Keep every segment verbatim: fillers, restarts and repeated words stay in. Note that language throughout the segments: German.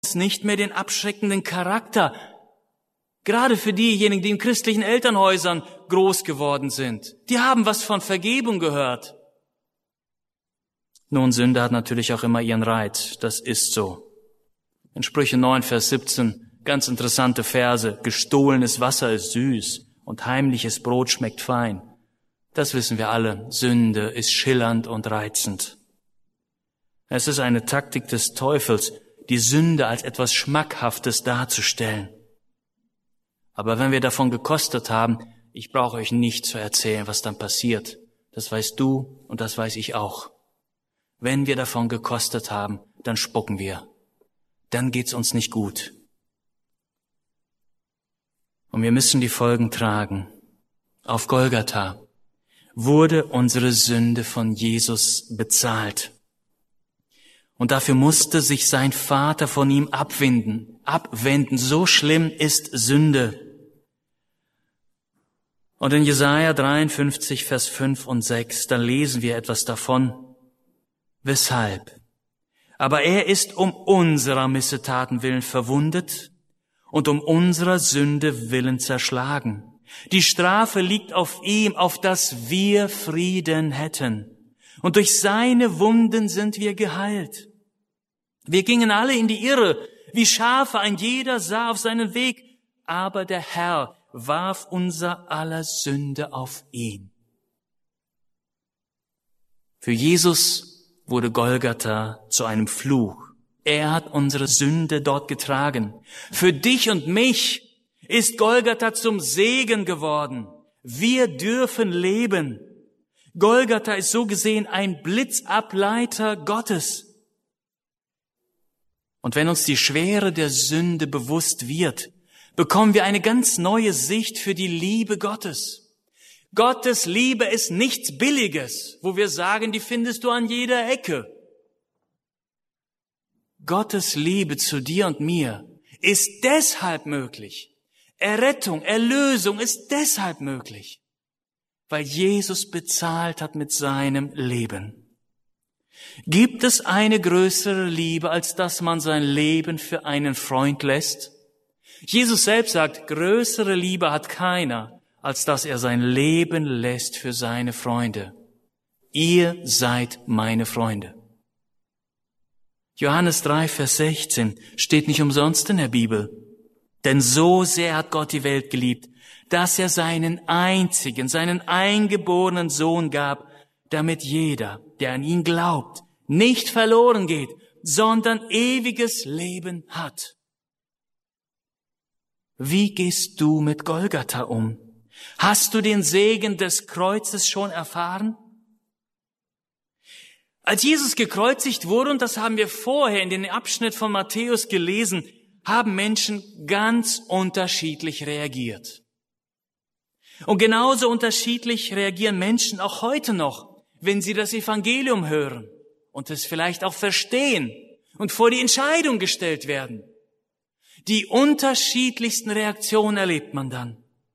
nicht mehr den abschreckenden Charakter. Gerade für diejenigen, die in christlichen Elternhäusern groß geworden sind. Die haben was von Vergebung gehört. Nun, Sünde hat natürlich auch immer ihren Reiz. Das ist so. In Sprüche neun, Vers siebzehn, ganz interessante Verse. Gestohlenes Wasser ist süß und heimliches Brot schmeckt fein. Das wissen wir alle. Sünde ist schillernd und reizend. Es ist eine Taktik des Teufels, die Sünde als etwas Schmackhaftes darzustellen. Aber wenn wir davon gekostet haben, ich brauche euch nicht zu erzählen, was dann passiert. Das weißt du und das weiß ich auch. Wenn wir davon gekostet haben, dann spucken wir. Dann geht's uns nicht gut. Und wir müssen die Folgen tragen. Auf Golgatha wurde unsere Sünde von Jesus bezahlt. Und dafür musste sich sein Vater von ihm abwenden. Abwenden, so schlimm ist Sünde. Und in Jesaja dreiundfünfzig, Vers fünf und sechs, da lesen wir etwas davon. Weshalb? Aber er ist um unserer Missetaten willen verwundet und um unserer Sünde willen zerschlagen. Die Strafe liegt auf ihm, auf dass wir Frieden hätten. Und durch seine Wunden sind wir geheilt. Wir gingen alle in die Irre, wie Schafe, ein jeder sah auf seinen Weg. Aber der Herr warf unser aller Sünde auf ihn. Für Jesus wurde Golgatha zu einem Fluch. Er hat unsere Sünde dort getragen. Für dich und mich ist Golgatha zum Segen geworden. Wir dürfen leben. Golgatha ist so gesehen ein Blitzableiter Gottes. Und wenn uns die Schwere der Sünde bewusst wird, bekommen wir eine ganz neue Sicht für die Liebe Gottes. Gottes Liebe ist nichts Billiges, wo wir sagen, die findest du an jeder Ecke. Gottes Liebe zu dir und mir ist deshalb möglich. Errettung, Erlösung ist deshalb möglich, weil Jesus bezahlt hat mit seinem Leben. Gibt es eine größere Liebe, als dass man sein Leben für einen Freund lässt? Jesus selbst sagt, größere Liebe hat keiner, als dass er sein Leben lässt für seine Freunde. Ihr seid meine Freunde. Johannes drei, Vers sechzehn steht nicht umsonst in der Bibel. Denn so sehr hat Gott die Welt geliebt, dass er seinen einzigen, seinen eingeborenen Sohn gab, damit jeder, der an ihn glaubt, nicht verloren geht, sondern ewiges Leben hat. Wie gehst du mit Golgatha um? Hast du den Segen des Kreuzes schon erfahren? Als Jesus gekreuzigt wurde, und das haben wir vorher in den Abschnitt von Matthäus gelesen, haben Menschen ganz unterschiedlich reagiert. Und genauso unterschiedlich reagieren Menschen auch heute noch, wenn sie das Evangelium hören und es vielleicht auch verstehen und vor die Entscheidung gestellt werden. Die unterschiedlichsten Reaktionen erlebt man dann.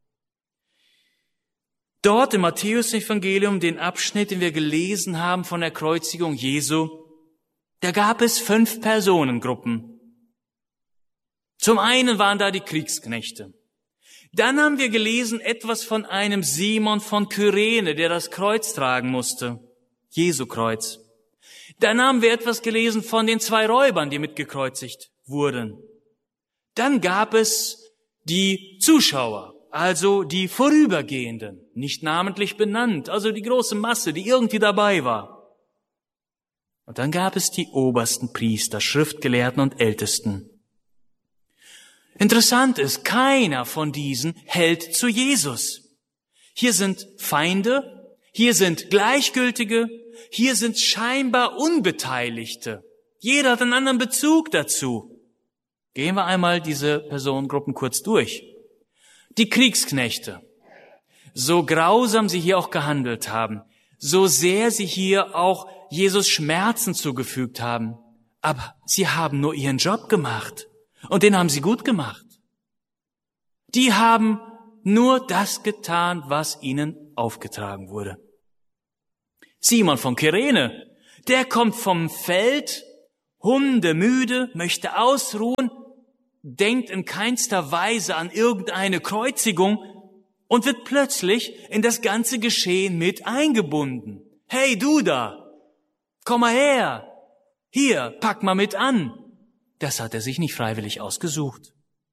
Dort im Matthäus-Evangelium, den Abschnitt, den wir gelesen haben von der Kreuzigung Jesu, da gab es fünf Personengruppen. Zum einen waren da die Kriegsknechte. Dann haben wir gelesen etwas von einem Simon von Kyrene, der das Kreuz tragen musste. Jesu Kreuz. Dann haben wir etwas gelesen von den zwei Räubern, die mitgekreuzigt wurden. Dann gab es die Zuschauer, also die Vorübergehenden, nicht namentlich benannt, also die große Masse, die irgendwie dabei war. Und dann gab es die obersten Priester, Schriftgelehrten und Ältesten. Interessant ist, keiner von diesen hält zu Jesus. Hier sind Feinde, hier sind Gleichgültige, hier sind scheinbar Unbeteiligte. Jeder hat einen anderen Bezug dazu. Gehen wir einmal diese Personengruppen kurz durch. Die Kriegsknechte. So grausam sie hier auch gehandelt haben, so sehr sie hier auch Jesus Schmerzen zugefügt haben, aber sie haben nur ihren Job gemacht. Und den haben sie gut gemacht. Die haben nur das getan, was ihnen aufgetragen wurde. Simon von Kyrene, der kommt vom Feld hundemüde, möchte ausruhen, denkt in keinster Weise an irgendeine Kreuzigung und wird plötzlich in das ganze Geschehen mit eingebunden. Hey, du da, komm mal her, hier, pack mal mit an. Das hat er sich nicht freiwillig ausgesucht.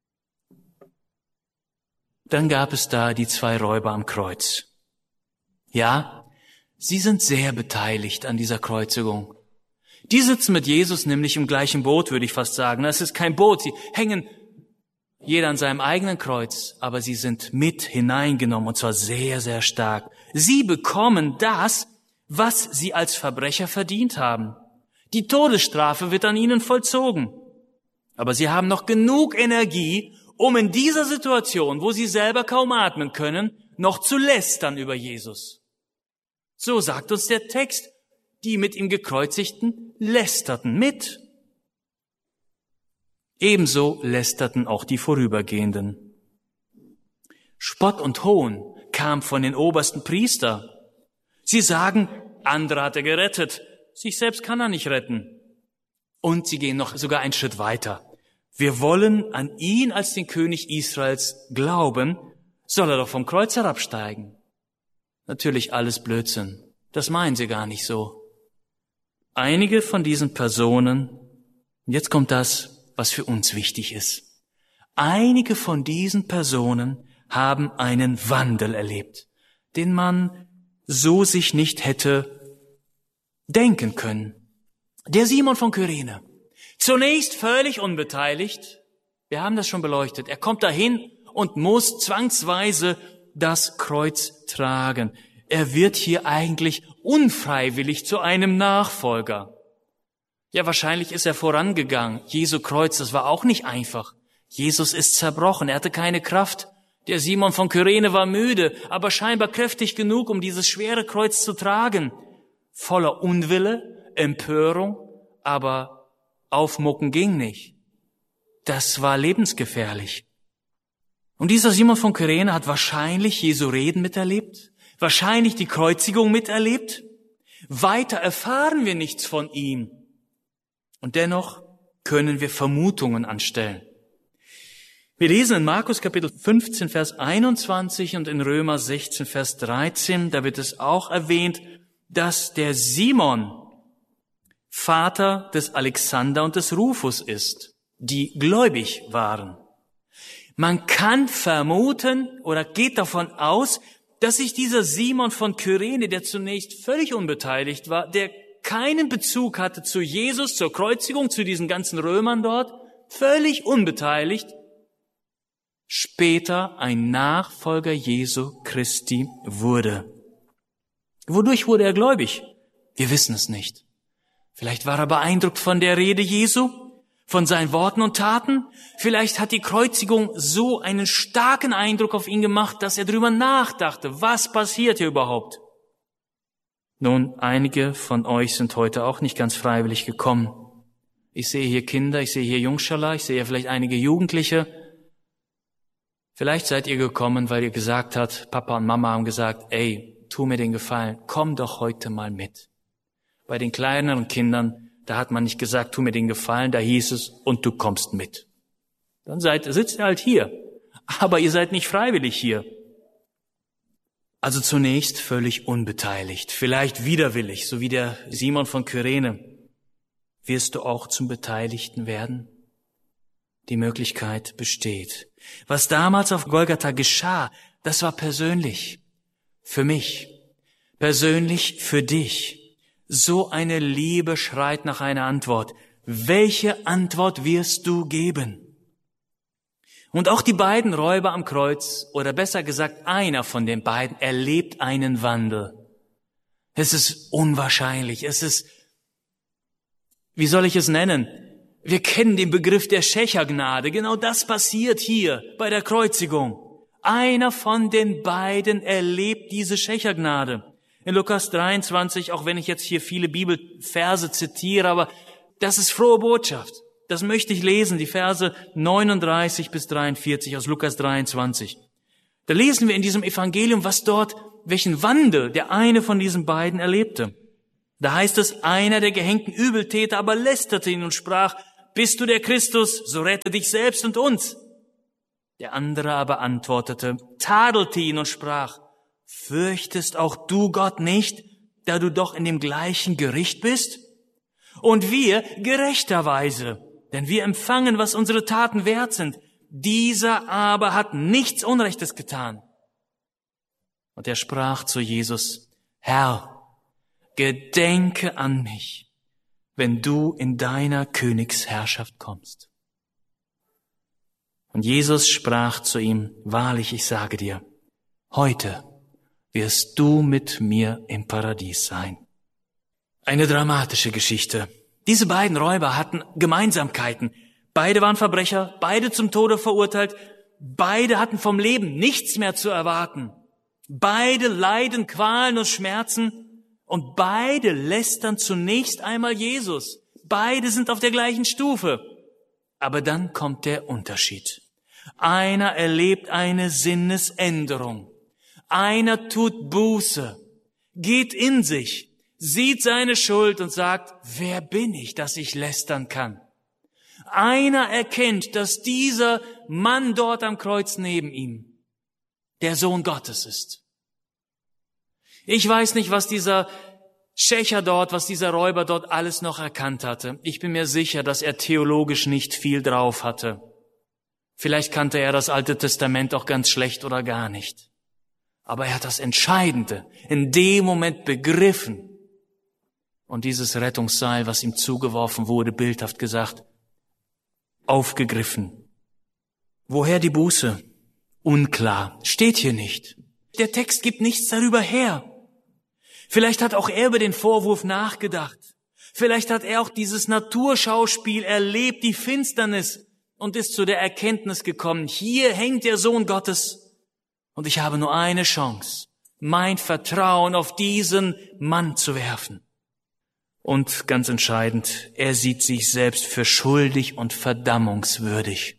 Dann gab es da die zwei Räuber am Kreuz. Ja, sie sind sehr beteiligt an dieser Kreuzigung. Die sitzen mit Jesus nämlich im gleichen Boot, würde ich fast sagen. Das ist kein Boot, sie hängen jeder an seinem eigenen Kreuz, aber sie sind mit hineingenommen und zwar sehr, sehr stark. Sie bekommen das, was sie als Verbrecher verdient haben. Die Todesstrafe wird an ihnen vollzogen. Aber sie haben noch genug Energie, um in dieser Situation, wo sie selber kaum atmen können, noch zu lästern über Jesus. So sagt uns der Text, die mit ihm Gekreuzigten lästerten mit. Ebenso lästerten auch die Vorübergehenden. Spott und Hohn kam von den obersten Priestern. Sie sagen, andere hat er gerettet, sich selbst kann er nicht retten. Und sie gehen noch sogar einen Schritt weiter. Wir wollen an ihn als den König Israels glauben, soll er doch vom Kreuz herabsteigen. Natürlich alles Blödsinn. Das meinen sie gar nicht so. Einige von diesen Personen, jetzt kommt das, was für uns wichtig ist. Einige von diesen Personen haben einen Wandel erlebt, den man so sich nicht hätte denken können. Der Simon von Kyrene, zunächst völlig unbeteiligt, wir haben das schon beleuchtet, er kommt dahin und muss zwangsweise das Kreuz tragen. Er wird hier eigentlich unfreiwillig zu einem Nachfolger. Ja, wahrscheinlich ist er vorangegangen. Jesu Kreuz, das war auch nicht einfach. Jesus ist zerbrochen, er hatte keine Kraft. Der Simon von Kyrene war müde, aber scheinbar kräftig genug, um dieses schwere Kreuz zu tragen. Voller Unwille, Empörung, aber aufmucken ging nicht. Das war lebensgefährlich. Und dieser Simon von Kyrene hat wahrscheinlich Jesu Reden miterlebt, wahrscheinlich die Kreuzigung miterlebt. Weiter erfahren wir nichts von ihm. Und dennoch können wir Vermutungen anstellen. Wir lesen in Markus Kapitel fünfzehn, Vers einundzwanzig und in Römer sechzehn, Vers dreizehn, da wird es auch erwähnt, dass der Simon Vater des Alexander und des Rufus ist, die gläubig waren. Man kann vermuten oder geht davon aus, dass sich dieser Simon von Kyrene, der zunächst völlig unbeteiligt war, der keinen Bezug hatte zu Jesus, zur Kreuzigung, zu diesen ganzen Römern dort, völlig unbeteiligt, später ein Nachfolger Jesu Christi wurde. Wodurch wurde er gläubig? Wir wissen es nicht. Vielleicht war er beeindruckt von der Rede Jesu, von seinen Worten und Taten. Vielleicht hat die Kreuzigung so einen starken Eindruck auf ihn gemacht, dass er darüber nachdachte, was passiert hier überhaupt? Nun, einige von euch sind heute auch nicht ganz freiwillig gekommen. Ich sehe hier Kinder, ich sehe hier Jungschala, ich sehe hier vielleicht einige Jugendliche. Vielleicht seid ihr gekommen, weil ihr gesagt habt, Papa und Mama haben gesagt, ey, tu mir den Gefallen, komm doch heute mal mit. Bei den kleineren Kindern, da hat man nicht gesagt, tu mir den Gefallen, da hieß es, und du kommst mit. Dann seid, sitzt ihr halt hier. Aber ihr seid nicht freiwillig hier. Also zunächst völlig unbeteiligt, vielleicht widerwillig, so wie der Simon von Kyrene. Wirst du auch zum Beteiligten werden? Die Möglichkeit besteht. Was damals auf Golgatha geschah, das war persönlich. Für mich. Persönlich für dich. So eine Liebe schreit nach einer Antwort. Welche Antwort wirst du geben? Und auch die beiden Räuber am Kreuz, oder besser gesagt, einer von den beiden, erlebt einen Wandel. Es ist unwahrscheinlich. Es ist, wie soll ich es nennen? Wir kennen den Begriff der Schächergnade. Genau das passiert hier bei der Kreuzigung. Einer von den beiden erlebt diese Schächergnade. In Lukas dreiundzwanzig, auch wenn ich jetzt hier viele Bibelverse zitiere, aber das ist frohe Botschaft. Das möchte ich lesen, die Verse neununddreißig bis dreiundvierzig aus Lukas dreiundzwanzig. Da lesen wir in diesem Evangelium, was dort, welchen Wandel der eine von diesen beiden erlebte. Da heißt es, einer der gehängten Übeltäter aber lästerte ihn und sprach, bist du der Christus, so rette dich selbst und uns. Der andere aber antwortete, tadelte ihn und sprach, fürchtest auch du Gott nicht, da du doch in dem gleichen Gericht bist? Und wir gerechterweise, denn wir empfangen, was unsere Taten wert sind. Dieser aber hat nichts Unrechtes getan. Und er sprach zu Jesus, Herr, gedenke an mich, wenn du in deiner Königsherrschaft kommst. Und Jesus sprach zu ihm, wahrlich, ich sage dir, heute wirst du mit mir im Paradies sein. Eine dramatische Geschichte. Diese beiden Räuber hatten Gemeinsamkeiten. Beide waren Verbrecher, beide zum Tode verurteilt, beide hatten vom Leben nichts mehr zu erwarten. Beide leiden Qualen und Schmerzen und beide lästern zunächst einmal Jesus. Beide sind auf der gleichen Stufe. Aber dann kommt der Unterschied. Einer erlebt eine Sinnesänderung. Einer tut Buße, geht in sich, sieht seine Schuld und sagt, wer bin ich, dass ich lästern kann? Einer erkennt, dass dieser Mann dort am Kreuz neben ihm der Sohn Gottes ist. Ich weiß nicht, was dieser Schächer dort, was dieser Räuber dort alles noch erkannt hatte. Ich bin mir sicher, dass er theologisch nicht viel drauf hatte. Vielleicht kannte er das Alte Testament auch ganz schlecht oder gar nicht. Aber er hat das Entscheidende in dem Moment begriffen. Und dieses Rettungsseil, was ihm zugeworfen wurde, bildhaft gesagt, aufgegriffen. Woher die Buße? Unklar. Steht hier nicht. Der Text gibt nichts darüber her. Vielleicht hat auch er über den Vorwurf nachgedacht. Vielleicht hat er auch dieses Naturschauspiel erlebt, die Finsternis, und ist zu der Erkenntnis gekommen, hier hängt der Sohn Gottes und ich habe nur eine Chance, mein Vertrauen auf diesen Mann zu werfen. Und ganz entscheidend, er sieht sich selbst für schuldig und verdammungswürdig.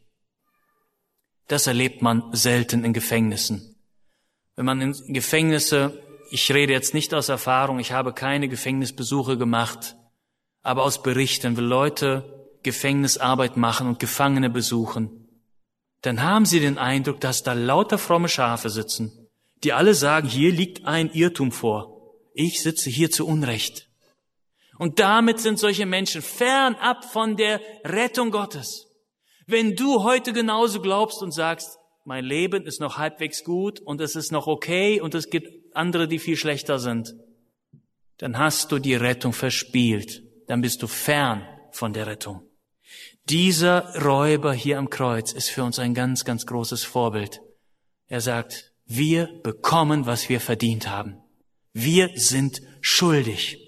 Das erlebt man selten in Gefängnissen. Wenn man in Gefängnisse, ich rede jetzt nicht aus Erfahrung, ich habe keine Gefängnisbesuche gemacht, aber aus Berichten, wenn Leute Gefängnisarbeit machen und Gefangene besuchen, dann haben sie den Eindruck, dass da lauter fromme Schafe sitzen, die alle sagen, hier liegt ein Irrtum vor. Ich sitze hier zu Unrecht. Und damit sind solche Menschen fernab von der Rettung Gottes. Wenn du heute genauso glaubst und sagst, mein Leben ist noch halbwegs gut und es ist noch okay und es gibt andere, die viel schlechter sind, dann hast du die Rettung verspielt. Dann bist du fern von der Rettung. Dieser Räuber hier am Kreuz ist für uns ein ganz, ganz großes Vorbild. Er sagt, wir bekommen, was wir verdient haben. Wir sind schuldig.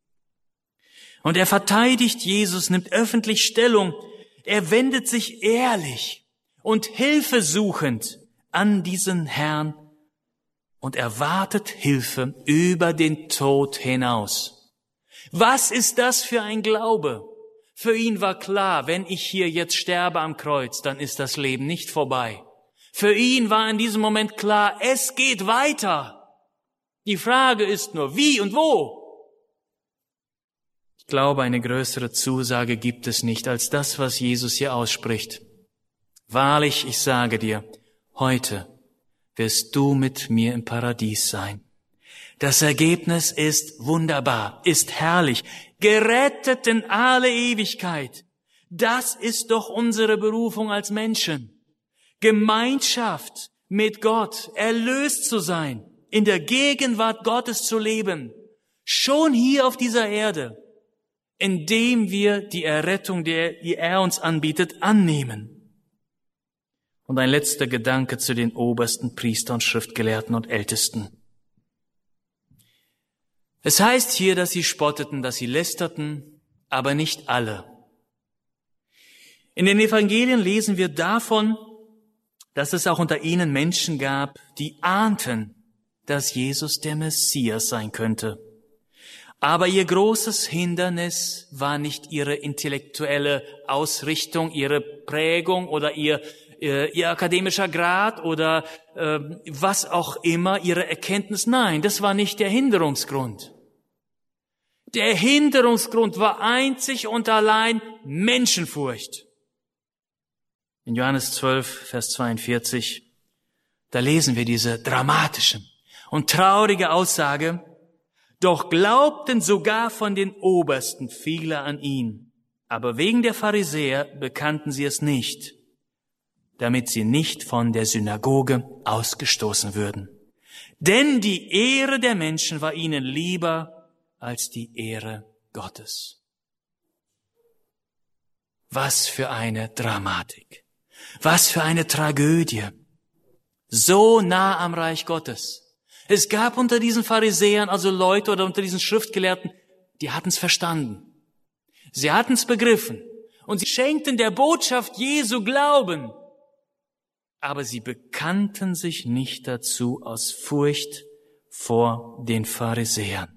Und er verteidigt Jesus, nimmt öffentlich Stellung. Er wendet sich ehrlich und hilfesuchend an diesen Herrn und erwartet Hilfe über den Tod hinaus. Was ist das für ein Glaube? Für ihn war klar, wenn ich hier jetzt sterbe am Kreuz, dann ist das Leben nicht vorbei. Für ihn war in diesem Moment klar, es geht weiter. Die Frage ist nur, wie und wo? Ich glaube, eine größere Zusage gibt es nicht als das, was Jesus hier ausspricht. Wahrlich, ich sage dir, heute wirst du mit mir im Paradies sein. Das Ergebnis ist wunderbar, ist herrlich, gerettet in alle Ewigkeit. Das ist doch unsere Berufung als Menschen. Gemeinschaft mit Gott, erlöst zu sein, in der Gegenwart Gottes zu leben, schon hier auf dieser Erde, indem wir die Errettung, die er uns anbietet, annehmen. Und ein letzter Gedanke zu den obersten Priestern, Schriftgelehrten und Ältesten. Es heißt hier, dass sie spotteten, dass sie lästerten, aber nicht alle. In den Evangelien lesen wir davon, dass es auch unter ihnen Menschen gab, die ahnten, dass Jesus der Messias sein könnte. Aber ihr großes Hindernis war nicht ihre intellektuelle Ausrichtung, ihre Prägung oder ihr, ihr, ihr akademischer Grad oder äh, was auch immer, ihre Erkenntnis. Nein, das war nicht der Hinderungsgrund. Der Hinderungsgrund war einzig und allein Menschenfurcht. In Johannes zwölf, Vers zweiundvierzig, da lesen wir diese dramatische und traurige Aussage: Doch glaubten sogar von den Obersten viele an ihn, aber wegen der Pharisäer bekannten sie es nicht, damit sie nicht von der Synagoge ausgestoßen würden. Denn die Ehre der Menschen war ihnen lieber als die Ehre Gottes. Was für eine Dramatik. Was für eine Tragödie. So nah am Reich Gottes. Es gab unter diesen Pharisäern also Leute oder unter diesen Schriftgelehrten, die hatten es verstanden. Sie hatten es begriffen und sie schenkten der Botschaft Jesu Glauben. Aber sie bekannten sich nicht dazu aus Furcht vor den Pharisäern.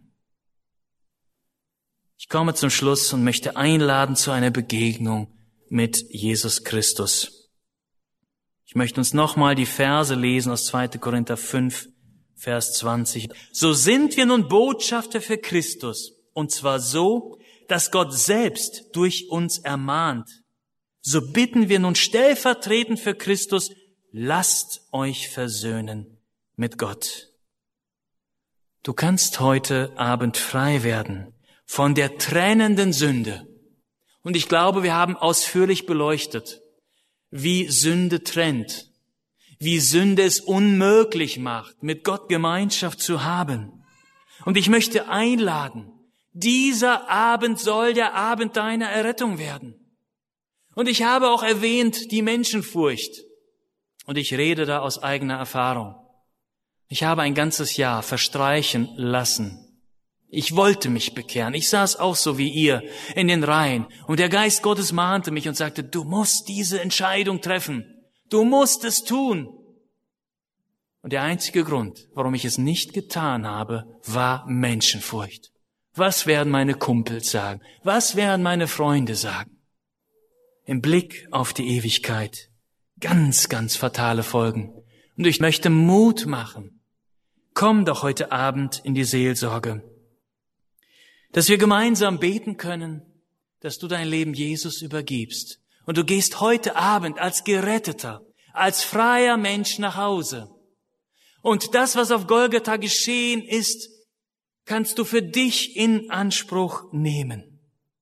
Ich komme zum Schluss und möchte einladen zu einer Begegnung mit Jesus Christus. Ich möchte uns nochmal die Verse lesen aus zweiter Korinther fünf, Vers zwanzig. So sind wir nun Botschafter für Christus, und zwar so, dass Gott selbst durch uns ermahnt. So bitten wir nun stellvertretend für Christus, lasst euch versöhnen mit Gott. Du kannst heute Abend frei werden von der trennenden Sünde. Und ich glaube, wir haben ausführlich beleuchtet, wie Sünde trennt, wie Sünde es unmöglich macht, mit Gott Gemeinschaft zu haben. Und ich möchte einladen, dieser Abend soll der Abend deiner Errettung werden. Und ich habe auch erwähnt, die Menschenfurcht. Und ich rede da aus eigener Erfahrung. Ich habe ein ganzes Jahr verstreichen lassen. Ich wollte mich bekehren. Ich saß auch so wie ihr in den Reihen. Und der Geist Gottes mahnte mich und sagte, du musst diese Entscheidung treffen. Du musst es tun. Und der einzige Grund, warum ich es nicht getan habe, war Menschenfurcht. Was werden meine Kumpels sagen? Was werden meine Freunde sagen? Im Blick auf die Ewigkeit. Ganz, ganz fatale Folgen. Und ich möchte Mut machen. Komm doch heute Abend in die Seelsorge. Dass wir gemeinsam beten können, dass du dein Leben Jesus übergibst. Und du gehst heute Abend als Geretteter, als freier Mensch nach Hause. Und das, was auf Golgatha geschehen ist, kannst du für dich in Anspruch nehmen.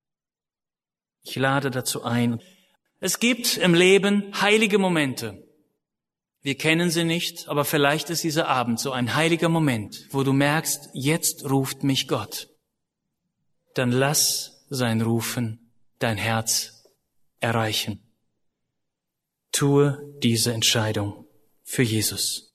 Ich lade dazu ein. Es gibt im Leben heilige Momente. Wir kennen sie nicht, aber vielleicht ist dieser Abend so ein heiliger Moment, wo du merkst, jetzt ruft mich Gott. Dann lass sein Rufen dein Herz erreichen. Tue diese Entscheidung für Jesus.